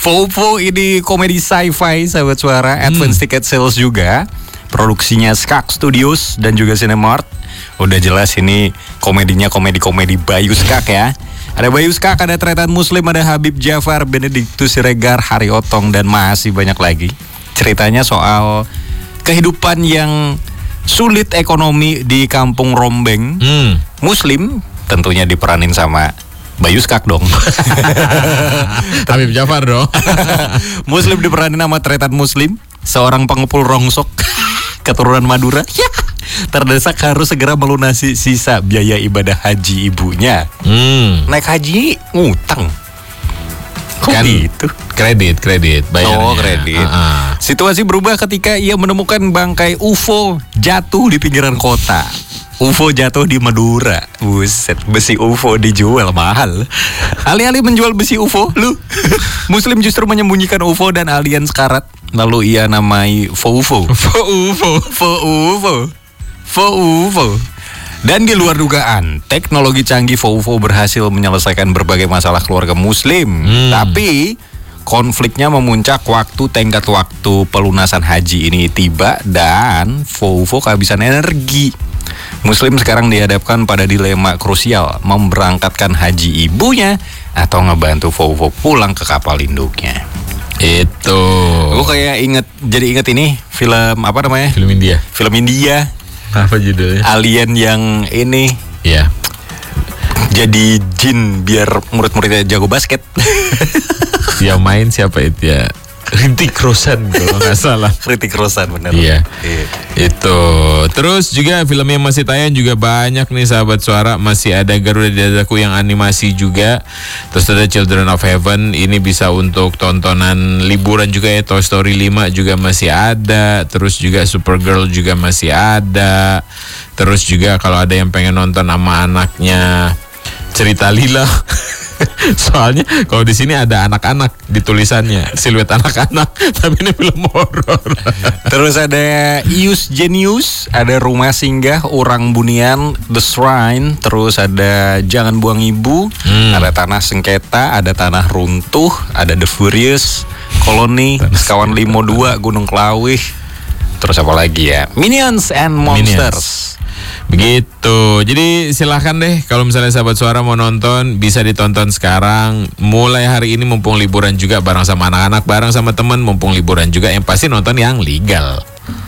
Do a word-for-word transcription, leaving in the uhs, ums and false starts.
Vovo ini komedi sci-fi, sahabat suara, advance hmm. ticket sales juga. Produksinya Skak Studios dan juga Cinemark. Udah jelas ini komedinya komedi-komedi Bayu Skak ya. Ada Bayu Skak, ada Tretan Muslim, ada Habib Jafar, Benediktus Siregar, Hari Otong, dan masih banyak lagi. Ceritanya soal kehidupan yang sulit ekonomi di kampung Rombeng. hmm. Muslim tentunya diperanin sama Bayu Skak dong. Habib Jafar dong. Muslim diperanin sama Tretan Muslim, seorang pengepul rongsok keturunan Madura. Ya, terdesak harus segera melunasi sisa biaya ibadah haji ibunya. hmm. Naik haji ngutang. Kok Kan gitu? Kredit, kredit bayarnya. Oh, kredit. Uh-uh. Situasi berubah ketika ia menemukan bangkai U F O jatuh di pinggiran kota. U F O jatuh di Madura. Buset, besi U F O dijual mahal. Alih-alih menjual besi U F O, lu Muslim justru menyembunyikan U F O dan alien sekarat. Lalu ia namai Vovo. Vovo. Vovo. Vovo. Dan di luar dugaan, teknologi canggih Vovo berhasil menyelesaikan berbagai masalah keluarga Muslim. Hmm. Tapi konfliknya memuncak waktu tenggat waktu pelunasan haji ini tiba dan Vovo kehabisan energi. Muslim sekarang dihadapkan pada dilema krusial, memberangkatkan haji ibunya atau ngebantu Vovo pulang ke kapal induknya. Itu. Gue kayak inget, jadi inget ini film apa namanya? Film India. Film India. Apa judulnya? Alien yang ini. Iya. Jadi jin biar murid-muridnya jago basket. Yang main siapa itu ya? Rintik Roshan kalau nggak salah. Rintik Roshan bener. Iya. Iya. Itu. Terus juga film yang masih tayang juga banyak nih sahabat suara. Masih ada Garuda Dadaku yang animasi juga. Terus ada Children of Heaven. Ini bisa untuk tontonan liburan juga ya. Toy Story lima juga masih ada. Terus juga Supergirl juga masih ada. Terus juga kalau ada yang pengen nonton sama anaknya Cerita Lila. Soalnya kalau di sini ada anak-anak di tulisannya, siluet anak-anak, tapi ini film horor. Terus ada Ius Genius, ada Rumah Singgah, Orang Bunian, The Shrine, terus ada Jangan Buang Ibu, hmm. ada Tanah Sengketa, ada Tanah Runtuh, ada The Furious, Koloni, Kawan Limo dua, Gunung Kelawih, terus apa lagi ya? Minions and Monsters. Minions. Begitu. Jadi silahkan deh kalau misalnya sahabat suara mau nonton, bisa ditonton sekarang. Mulai hari ini mumpung liburan juga, bareng sama anak-anak, bareng sama temen, mumpung liburan juga. Yang pasti nonton yang legal.